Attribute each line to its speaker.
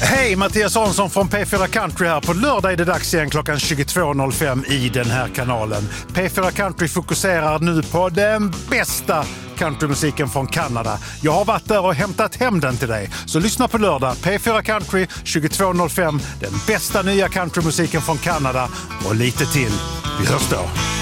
Speaker 1: Hej, Mattias Hansson från P4 Country här. På lördag är det dags igen klockan 22.05 i den här kanalen. P4 Country fokuserar nu på den bästa countrymusiken från Kanada. Jag har varit där och hämtat hem den till dig. Så lyssna på lördag, P4 Country 22.05. Den bästa nya countrymusiken från Kanada och lite till. Vi hörs då.